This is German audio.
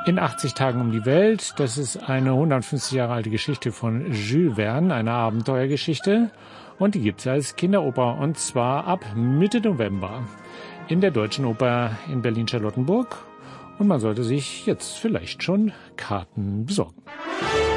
In 80 Tagen um die Welt, das ist eine 150 Jahre alte Geschichte von Jules Verne, eine Abenteuergeschichte. Und die gibt's als Kinderoper, und zwar ab Mitte November in der Deutschen Oper in Berlin-Charlottenburg. Und man sollte sich jetzt vielleicht schon Karten besorgen.